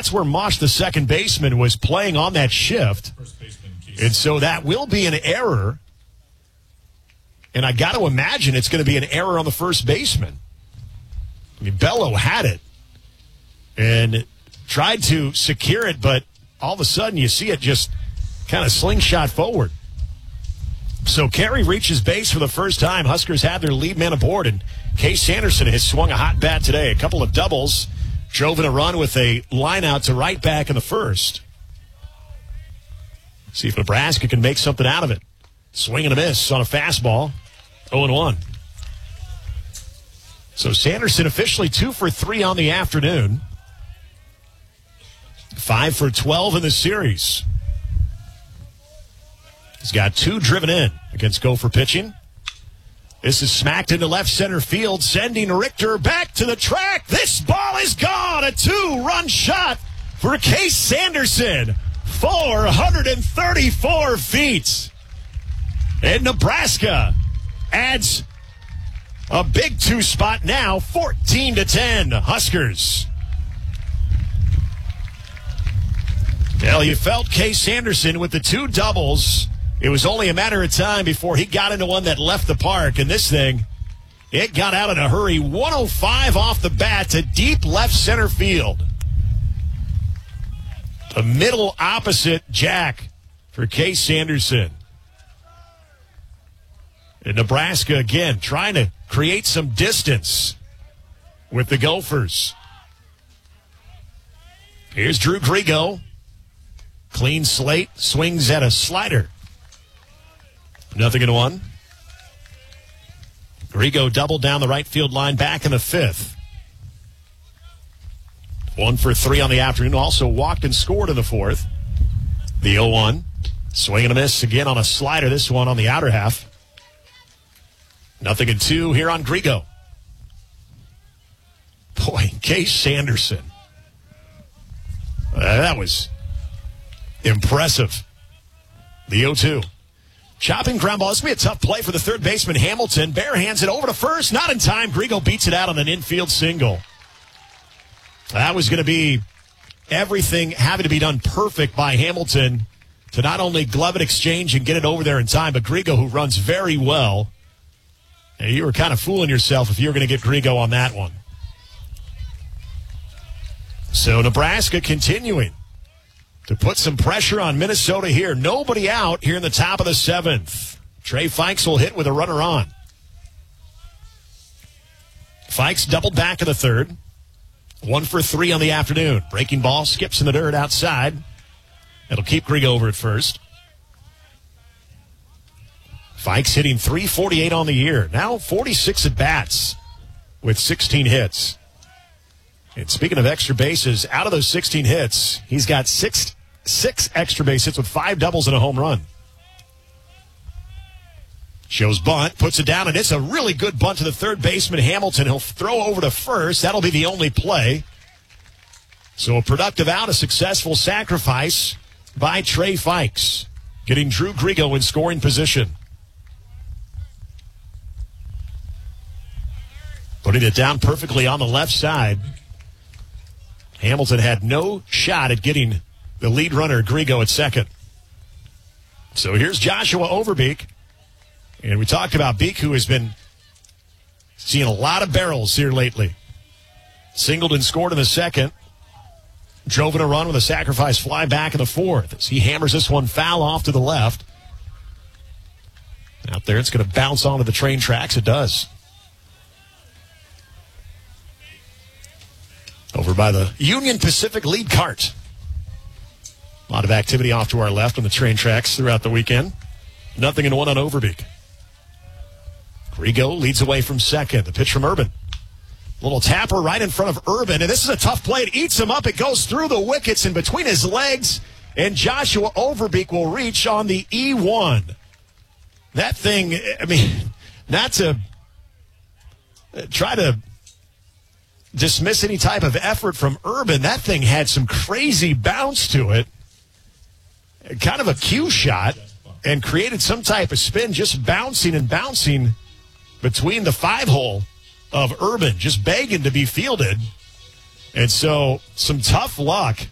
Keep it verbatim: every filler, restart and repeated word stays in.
that's where Mosh, the second baseman, was playing on that shift. And so that will be an error. And I got to imagine it's going to be an error on the first baseman. I mean, Bello had it and tried to secure it, but all of a sudden you see it just kind of slingshot forward. So Carey reaches base for the first time. Huskers have their lead man aboard, and Case Sanderson has swung a hot bat today. A couple of doubles, drove in a run with a line out to right back in the first. See if Nebraska can make something out of it. Swing and a miss on a fastball. oh and one. So Sanderson officially two for three on the afternoon. Five for twelve in the series. He's got two driven in against Gopher pitching. This is smacked into left center field, sending Richter back to the track. This ball is gone. A two-run shot for Case Sanderson. four hundred thirty-four feet. And Nebraska adds a big two spot now, fourteen to ten. Huskers. Well, you felt Case Sanderson with the two doubles. It was only a matter of time before he got into one that left the park. And this thing, it got out in a hurry. one oh five off the bat to deep left center field. The middle opposite jack for Case Sanderson. And Nebraska, again, trying to create some distance with the Gophers. Here's Drew Grigo. Clean slate, swings at a slider. Nothing in one. Grigo doubled down the right field line back in the fifth. One for three on the afternoon. Also walked and scored in the fourth. The oh one. Swing and a miss again on a slider. This one on the outer half. Nothing in two here on Grigo. Boy, Case Sanderson. Uh, that was impressive. The oh two. Chopping ground ball. This will be a tough play for the third baseman, Hamilton. Bare hands it over to first. Not in time. Grigo beats it out on an infield single. That was going to be everything having to be done perfect by Hamilton to not only glove it, exchange, and get it over there in time, but Grigo, who runs very well. And you were kind of fooling yourself if you were going to get Grigo on that one. So Nebraska continuing to put some pressure on Minnesota here. Nobody out here in the top of the seventh. Trey Fikes will hit with a runner on. Fikes doubled back in the third. One for three on the afternoon. Breaking ball skips in the dirt outside. It'll keep Grigo over at first. Fikes hitting three forty-eight on the year. Now forty-six at bats with sixteen hits. And speaking of extra bases, out of those sixteen hits, he's got six six extra base hits with five doubles and a home run. Shows bunt, puts it down, and it's a really good bunt to the third baseman, Hamilton. He'll throw over to first. That'll be the only play. So a productive out, a successful sacrifice by Trey Fikes, getting Drew Grigo in scoring position. Putting it down perfectly on the left side. Hamilton had no shot at getting the lead runner, Grigo, at second. So here's Joshua Overbeek. And we talked about Beek, who has been seeing a lot of barrels here lately. Singled and scored in the second. Drove in a run with a sacrifice fly back in the fourth. As he hammers this one foul off to the left. Out there, it's going to bounce onto the train tracks. It does. Over by the Union Pacific lead cart. A lot of activity off to our left on the train tracks throughout the weekend. Nothing in one on Overbeek. Grigo leads away from second. The pitch from Urban. Little tapper right in front of Urban. And this is a tough play. It eats him up. It goes through the wickets and between his legs. And Joshua Overbeek will reach on the E one. That thing, I mean, not to try to dismiss any type of effort from Urban. That thing had some crazy bounce to it. Kind of a cue shot, and created some type of spin, just bouncing and bouncing between the five hole of Urban, just begging to be fielded. And so some tough luck